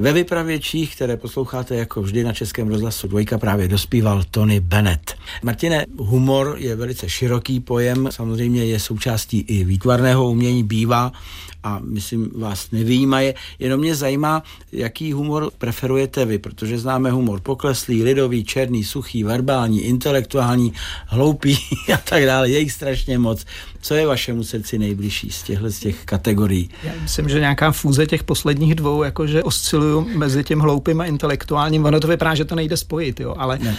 Ve vypravěčích, které posloucháte jako vždy na Českém rozhlasu Dvojka, právě dospíval Tony Bennett. Martine, humor je velice široký pojem, samozřejmě je součástí i výtvarného umění, bývá, a myslím vás nevyjímaje, jenom mě zajímá, jaký humor preferujete vy, protože známe humor pokleslý, lidový, černý, suchý, verbální, intelektuální, hloupý a tak dále, je jich strašně moc. Co je vašemu srdci nejbližší z těch kategorií? Já myslím, že nějaká fúze těch posledních dvou, jakože osciluju mezi tím hloupým a intelektuálním. Ono to vypadá, že to nejde spojit, jo, ale ne.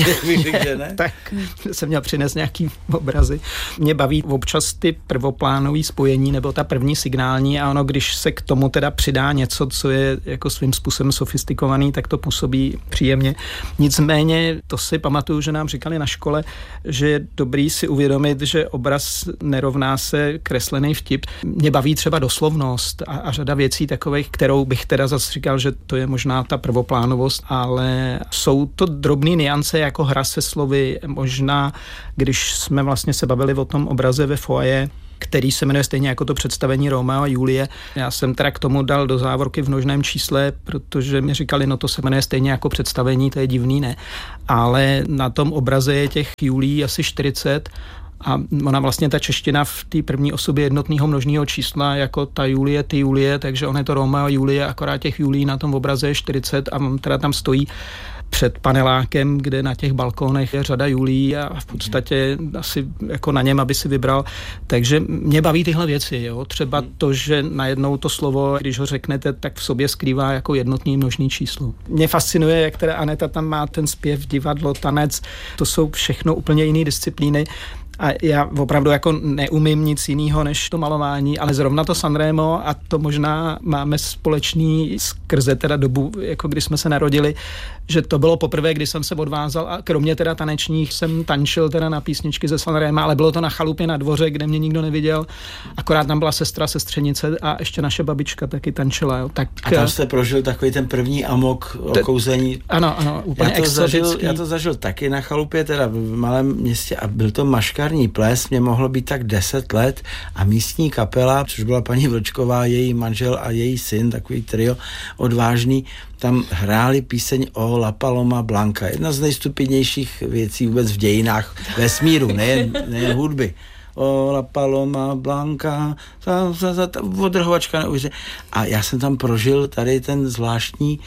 Ne? Tak jsem měl přinést nějaký obrazy. Mě baví občas ty prvoplánový spojení nebo ta první signální a ono, když se k tomu teda přidá něco, co je jako svým způsobem sofistikovaný, tak to působí příjemně. Nicméně to si pamatuju, že nám říkali na škole, že je dobrý si uvědomit, že obraz nerovná se kreslený vtip. Mě baví třeba doslovnost a řada věcí takových, kterou bych teda zase říkal, že to je možná ta prvoplánovost, ale jsou to drobné nuance jako hra se slovy. Možná, když jsme vlastně se bavili o tom obraze ve foyer, který se jmenuje stejně jako to představení Romeo a Julie. Já jsem teda k tomu dal do závorky v množném čísle, protože mi říkali, no to se jmenuje stejně jako představení, to je divný, ne? Ale na tom obraze je těch Julií asi 40 a ona vlastně ta čeština v té první osobě jednotného množného čísla jako ta Julie, ty Julie, takže on je to Romeo a Julie, akorát těch Julií na tom obraze je 40 a on teda tam stojí před panelákem, kde na těch balkónech je řada Julií a v podstatě asi jako na něm, aby si vybral. Takže mě baví tyhle věci. Jo? Třeba to, že najednou to slovo, když ho řeknete, tak v sobě skrývá jako jednotný množný číslo. Mě fascinuje, jak teda Aneta tam má ten zpěv, divadlo, tanec. To jsou všechno úplně jiné disciplíny. A já opravdu jako neumím nic jiného než to malování, ale zrovna to Sanremo a to možná máme společný skrze teda dobu, jako když jsme se narodili, že to bylo poprvé, kdy jsem se odvázal a kromě teda tanečních jsem tančil teda na písničky ze Sanrema, ale bylo to na chalupě na dvoře, kde mě nikdo neviděl. Akorát tam byla sestra, sestřenice a ještě naše babička taky tančila. Jo. Tak, a tam jste prožil takový ten první amok okouzení. Ano, úplně exotický. Já to zažil taky na chalupě, teda v malém městě a byl to maškarní ples, mě mohlo být tak 10 let a místní kapela, což byla paní Vlčková, její manžel a její syn, takový trio odvážný, tam hráli píseň o La Paloma Blanca. Jedna z nejstupidnějších věcí vůbec v dějinách vesmíru, nejen hudby. O La Paloma Blanca, odrhovačka neuvěřitelná. A já jsem tam prožil tady ten zvláštní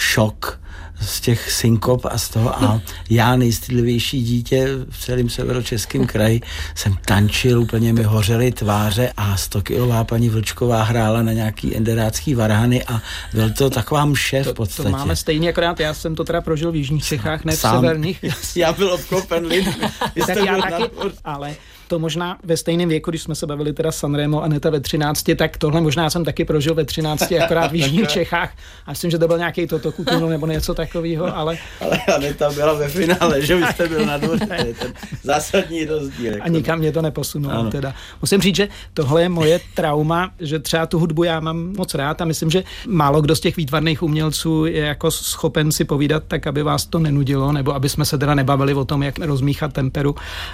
šok z těch synkop a z toho a já, nejstydlivější dítě v celém severočeském kraji, jsem tančil, úplně mi hořely tváře a 100kilová paní Vlčková hrála na nějaký enderácký varhany a byl to taková mše v podstatě. To máme stejně, akorát já jsem to teda prožil v jižních Čechách, ne v severních. Já byl obklopen lidmi. Tak já taky, ale to možná ve stejném věku, když jsme se bavili teda Sanremo a Aneta ve 13, tak tohle možná jsem taky prožil ve 13, akorát v jižních Čechách. A myslím, že to byl nějaký Toto Kutunu nebo něco takového, ale Aneta byla ve finále, že vy jste byl na dvoře, to je ten zásadní rozdíl. A nikam mě to neposunulo teda. Musím říct, že tohle je moje trauma, že třeba tu hudbu já mám moc rád a myslím, že málo kdo z těch výtvarných umělců je jako schopen si povídat tak, aby vás to nenudilo, nebo aby jsme se teda nebavili o tom, jak rozmíchat temperu,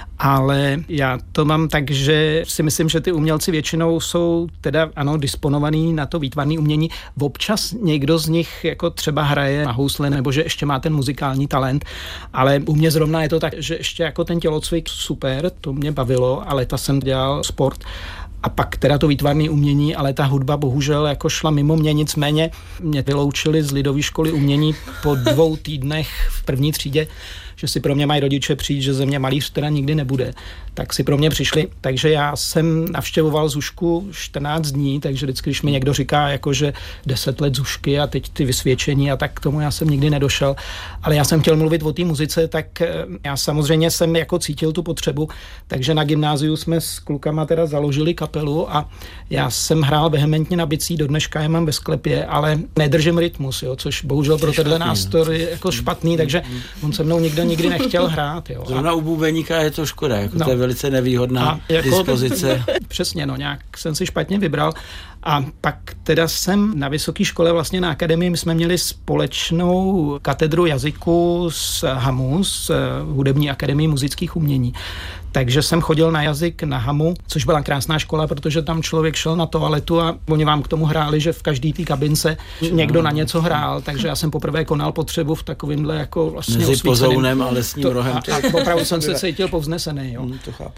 ale já to mám tak, že si myslím, že ty umělci většinou jsou teda ano disponovaný na to výtvarné umění. Občas někdo z nich jako třeba hraje na housle nebo že ještě má ten muzikální talent, ale u mě zrovna je to tak, že ještě jako ten tělocvik super, to mě bavilo, ale ta jsem dělal sport. A pak teda to výtvarné umění, ale ta hudba bohužel jako šla mimo mě, nicméně mě vyloučili z lidové školy umění po 2 týdnech v první třídě, že si pro mě mají rodiče přijít, že ze mě malíř teda nikdy nebude. Tak si pro mě přišli, takže já jsem navštěvoval Zušku 14 dní, takže vždycky, když mi někdo říká, jako že 10 let Zušky a teď ty vysvědčení a tak k tomu já jsem nikdy nedošel. Ale já jsem chtěl mluvit o té muzice, tak já samozřejmě jsem jako cítil tu potřebu, takže na gymnáziu jsme s klukama teda založili kapelu a já jsem hrál vehementně na bicí, do dneška je mám ve sklepě, ale nedržím rytmus, jo, což bohužel pro tenhle nástroj je jako špatný, takže on se mnou nikdy nechtěl hrát. Jo. Zrovna u bubeníka je to škoda, jako to je velice nevýhodná jako, dispozice. Přesně, no, nějak jsem si špatně vybral A pak teda jsem na vysoké škole, vlastně na akademii, my jsme měli společnou katedru jazyku s HAMU, s Hudební akademií muzických umění. Takže jsem chodil na jazyk na HAMU, což byla krásná škola, protože tam člověk šel na toaletu a oni vám k tomu hráli, že v každý té kabince někdo na něco hrál, takže já jsem poprvé konal potřebu v takovýmhle jako vlastně mezi pozounem a lesním rohem. A opravdu jsem se cítil povznesený. Jo.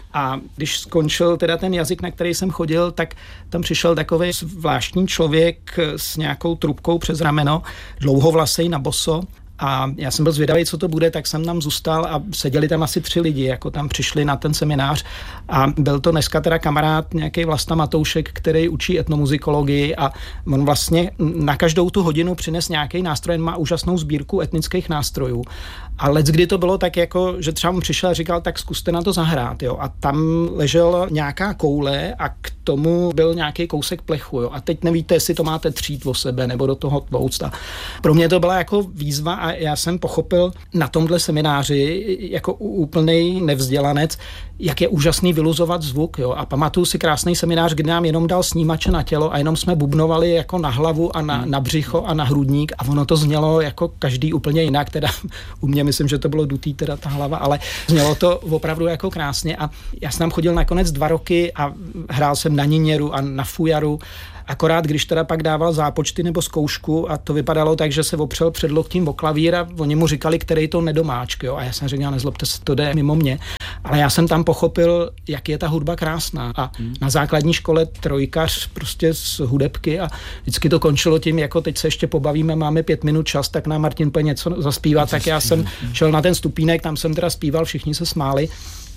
A když skončil teda ten jazyk, na který jsem chodil, tak tam přišel takový zvláštní člověk s nějakou trubkou přes rameno, dlouhovlasej na boso. A já jsem byl zvědavý, co to bude, tak jsem tam zůstal a seděli tam asi 3 lidi, jako tam přišli na ten seminář a byl to dneska teda kamarád nějaký Vlasta Matoušek, který učí etnomuzikologii a on vlastně na každou tu hodinu přines nějaký nástroj, má úžasnou sbírku etnických nástrojů. A leckdy to bylo tak jako, že třeba on přišel a říkal, tak zkuste na to zahrát, jo. A tam ležela nějaká koule a k tomu byl nějaký kousek plechu, jo. A teď nevíte, jestli to máte třít o sebe nebo do toho tlouct. A pro mě to byla jako výzva a já jsem pochopil na tomhle semináři jako úplnej nevzdělanec, jak je úžasný vyluzovat zvuk, jo. A pamatuju si krásný seminář, kdy nám jenom dal snímače na tělo a jenom jsme bubnovali jako na hlavu a na břicho a na hrudník a ono to znělo jako každý úplně jinak, teda u mě myslím, že to bylo dutý teda ta hlava, ale znělo to opravdu jako krásně a já jsem tam chodil nakonec 2 roky a hrál jsem na niněru a na fujaru. Akorát, když teda pak dával zápočty nebo zkoušku a to vypadalo tak, že se opřel před loktím o klavír a oni mu říkali, který to nedomáčk, jo. A já jsem říkal, nezlobte se, to jde mimo mě. Ale já jsem tam pochopil, jak je ta hudba krásná. A na základní škole trojkař prostě z hudebky a vždycky to končilo tím, jako teď se ještě pobavíme, máme 5 minut čas, tak nám Martin půjde něco zaspívá, tak já jsem šel na ten stupínek, tam jsem teda zpíval, všichni se smáli.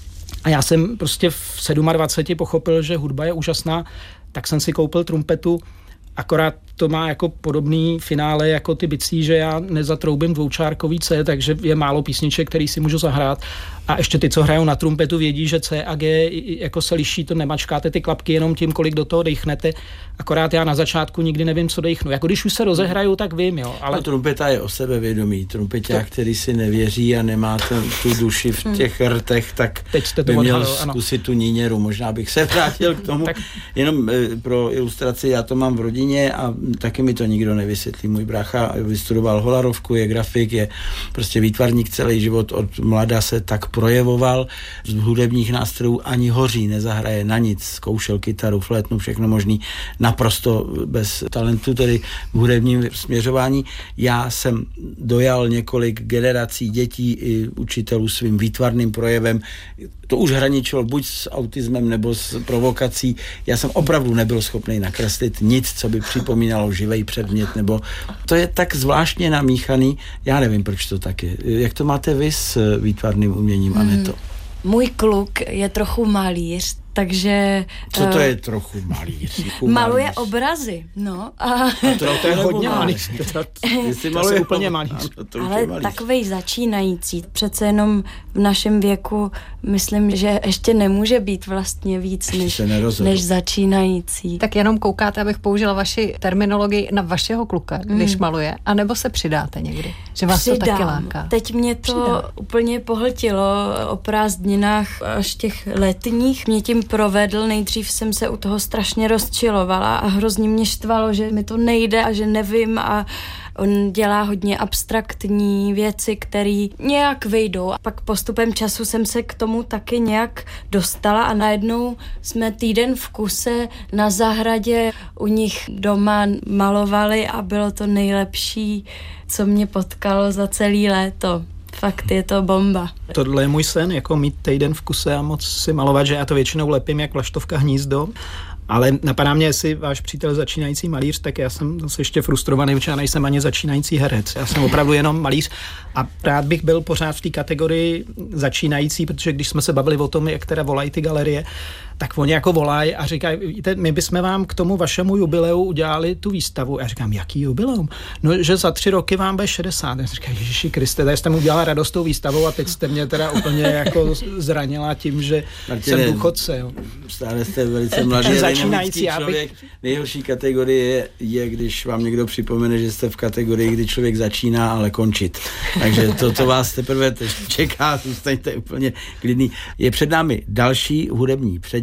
A já jsem prostě v 27 pochopil, že hudba je úžasná, tak jsem si koupil trumpetu, akorát to má jako podobný finále jako ty bicí, že já nezatroubím dvoučárkový C, takže je málo písniček, který si můžu zahrát. A ještě ty, co hrajou na trumpetu, vědí, že C a G jako se liší, to nemačkáte ty klapky jenom tím, kolik do toho dechnete. Akorát já na začátku nikdy nevím, co dechnu. Jako když už se rozehraju, tak vím, jo. Ale no, trumpeta je o sebevědomí. Trumpeťák, který si nevěří a nemá tu duši v těch rtech, tak by měl zkusit tu níněru. Možná bych se vrátil k tomu. Jenom pro ilustraci, já to mám v rodině a taky mi to nikdo nevysvětlí. Můj brácha vystudoval holarovku, je grafik, je prostě výtvarník celý život, od mlada se tak projevoval. Z hudebních nástrojů ani hoří nezahraje na nic. Zkoušel kytaru, flétnu, všechno možný. Naprosto bez talentu, tedy v hudebním směřování. Já jsem dojal několik generací dětí i učitelů svým výtvarným projevem. To už hraničilo buď s autismem nebo s provokací. Já jsem opravdu nebyl schopný nakreslit nic, co by připomínalo živej předmět, nebo to je tak zvláštně namíchaný. Já nevím, proč to tak je. Jak to máte vy s výtvarným uměním, Aneto? Můj kluk je trochu malíř, takže... Co to je trochu malíř? Maluje obrazy, no. A to je hodně malíř. To je úplně malíř. Ale takovej začínající. Přece jenom v našem věku myslím, že ještě nemůže být vlastně víc než začínající. Tak jenom koukáte, abych použila vaši terminologii, na vašeho kluka, když maluje, anebo se přidáte někdy? Že vás to taky láká? Teď mě to úplně pohltilo o prázdninách až těch letních. Mě tím provedl, nejdřív jsem se u toho strašně rozčilovala a hrozně mě štvalo, že mi to nejde a že nevím a on dělá hodně abstraktní věci, které nějak vejdou. A pak postupem času jsem se k tomu taky nějak dostala a najednou jsme týden v kuse na zahradě u nich doma malovali a bylo to nejlepší, co mě potkalo za celý léto. Fakt je to bomba. Tohle je můj sen, jako mít týden v kuse a moc si malovat, že já to většinou lepím jak vlaštovka hnízdo. Ale napadá mě, jestli váš přítel začínající malíř, tak já jsem zase ještě frustrovaný, protože já nejsem ani začínající herec. Já jsem opravdu jenom malíř a rád bych byl pořád v té kategorii začínající, protože když jsme se bavili o tom, jak teda volají ty galerie, tak oni jako volají a říkají, my bychom vám k tomu vašemu jubileu udělali tu výstavu. Já říkám, jaký jubileum? No, že za 3 roky vám bude 60. Já říkám, Ježiši Kriste, tady jste mu udělala radost tou výstavou a teď jste mě teda úplně jako zranila tím, že jsem důchodce. Jo. Stále jste velice mladý, začínající člověk. Nejhorší kategorie je, když vám někdo připomene, že jste v kategorii, kdy člověk začíná, ale končit. Takže to vás teprve čeká, zůstaňte úplně klidný. Je před námi další hudební předěl.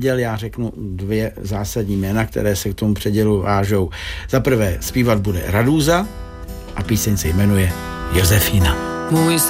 předěl, já řeknu 2 zásadní jména, které se k tomu předělu vážou. Za prvé zpívat bude Radúza a píseň se jmenuje Josefína.